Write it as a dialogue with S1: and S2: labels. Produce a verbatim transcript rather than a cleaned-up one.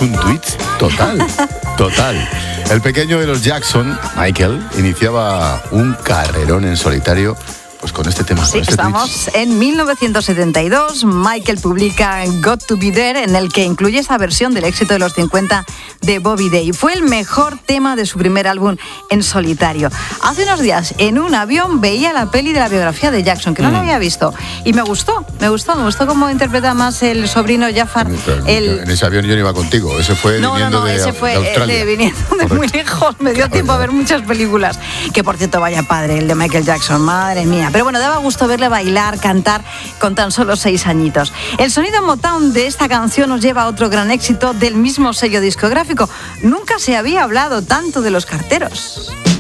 S1: un tuit total, total. El pequeño de los Jackson, Michael, iniciaba un carrerón en solitario. Pues con este tema.
S2: Sí,
S1: con este
S2: estamos
S1: tweet.
S2: en mil novecientos setenta y dos. Michael publica Got to Be There, en el que incluye esa versión del éxito de los cincuenta de Bobby Day. Fue el mejor tema de su primer álbum en solitario. Hace unos días, en un avión, veía la peli de la biografía de Jackson, que no
S1: mm.
S2: la había visto. Y me gustó, me gustó, me gustó cómo interpreta más el sobrino Jafar. El...
S1: En ese avión yo no iba contigo. Ese fue
S2: no,
S1: viniendo
S2: no, no,
S1: de,
S2: ese fue
S1: de Australia.
S2: de viniendo de
S1: Correcto.
S2: muy lejos. Me dio
S1: Claro,
S2: tiempo
S1: claro.
S2: a ver muchas películas. Que, por cierto, vaya padre, el de Michael Jackson. Madre mía. Pero bueno, daba gusto verle bailar, cantar con tan solo seis añitos. El sonido Motown de esta canción nos lleva a otro gran éxito del mismo sello discográfico. Nunca se había hablado tanto de los carteros.